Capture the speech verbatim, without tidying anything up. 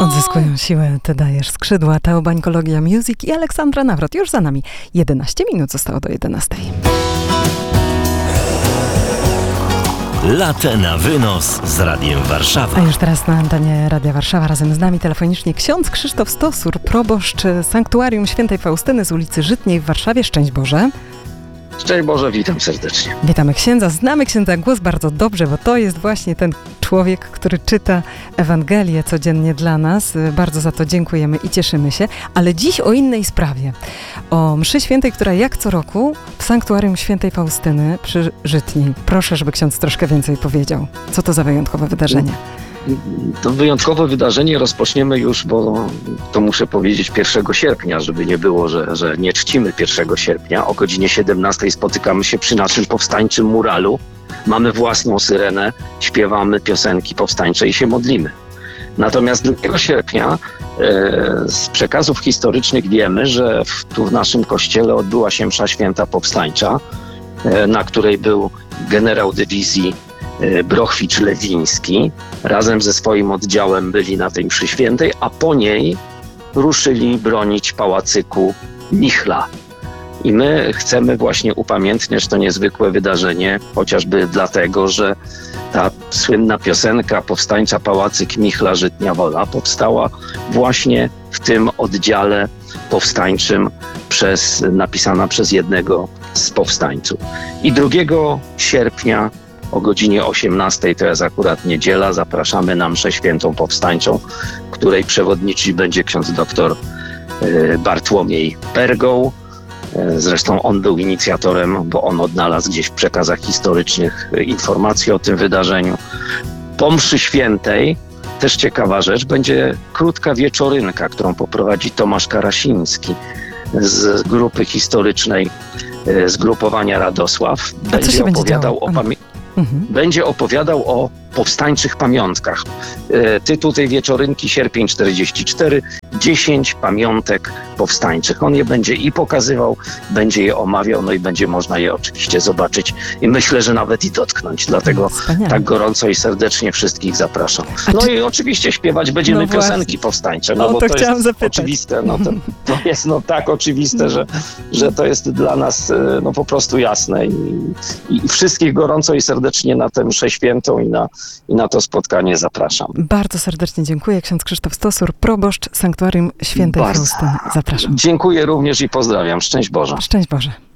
Odzyskują siłę, ty dajesz skrzydła. Teobańkologia Music i Aleksandra Nawrot. Już za nami. jedenaście minut zostało do jedenastej. Latę na wynos z Radiem Warszawa. A już teraz na antenie Radia Warszawa razem z nami telefonicznie ksiądz Krzysztof Stosur, proboszcz Sanktuarium Świętej Faustyny z ulicy Żytniej w Warszawie. Szczęść Boże. Szczęść Boże, witam serdecznie. Witamy księdza. Znamy księdza głos bardzo dobrze, bo to jest właśnie ten człowiek, który czyta Ewangelię codziennie dla nas. Bardzo za to dziękujemy i cieszymy się. Ale dziś o innej sprawie. O mszy świętej, która jak co roku w Sanktuarium Świętej Faustyny przy Żytniej. Proszę, żeby ksiądz troszkę więcej powiedział. Co to za wyjątkowe wydarzenie? To wyjątkowe wydarzenie rozpoczniemy już, bo to muszę powiedzieć pierwszego sierpnia, żeby nie było, że, że nie czcimy pierwszego sierpnia. O godzinie siedemnastej spotykamy się przy naszym powstańczym muralu. Mamy własną syrenę, śpiewamy piosenki powstańcze i się modlimy. Natomiast drugiego sierpnia e, z przekazów historycznych wiemy, że w, tu w naszym kościele odbyła się msza święta powstańcza, e, na której był generał dywizji Brochwicz-Lewiński. Razem ze swoim oddziałem byli na tej mszy świętej, a po niej ruszyli bronić pałacyku Michla. I my chcemy właśnie upamiętniać to niezwykłe wydarzenie, chociażby dlatego, że ta słynna piosenka powstańcza Pałacyk Michla, Żytnia Wola powstała właśnie w tym oddziale powstańczym przez, napisana przez jednego z powstańców. I drugiego sierpnia o godzinie osiemnastej, to jest akurat niedziela, zapraszamy na mszę świętą powstańczą, której przewodniczyć będzie ksiądz doktor Bartłomiej Pergoł. Zresztą on był inicjatorem, bo on odnalazł gdzieś w przekazach historycznych informacje o tym wydarzeniu. Po mszy świętej, też ciekawa rzecz, będzie krótka wieczorynka, którą poprowadzi Tomasz Karasiński z grupy historycznej zgrupowania Radosław. Będzie opowiadał o pamięci. Mhm. Będzie opowiadał o powstańczych pamiątkach. E, tytuł tej wieczorynki Sierpień czterdziesty czwarty, dziesięć pamiątek powstańczych. On je będzie i pokazywał, będzie je omawiał, no i będzie można je oczywiście zobaczyć i myślę, że nawet i dotknąć. Dlatego Wspaniale. Tak gorąco i serdecznie wszystkich zapraszam. No czy... i oczywiście śpiewać będziemy no piosenki powstańcze, no, no bo to, to jest zapytać. Oczywiste. No to, to jest no tak oczywiste, że, że to jest dla nas no po prostu jasne i, i wszystkich gorąco i serdecznie na tę mszę świętą i na I na to spotkanie zapraszam. Bardzo serdecznie dziękuję. Ksiądz Krzysztof Stosur, proboszcz Sanktuarium Świętej Faustyny. Zapraszam. Dziękuję również i pozdrawiam. Szczęść Boże. Szczęść Boże.